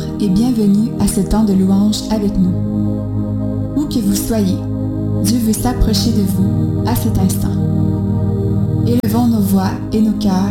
et bienvenue à ce temps de louange avec nous. Où que vous soyez, Dieu veut s'approcher de vous à cet instant. Élevons nos voix et nos cœurs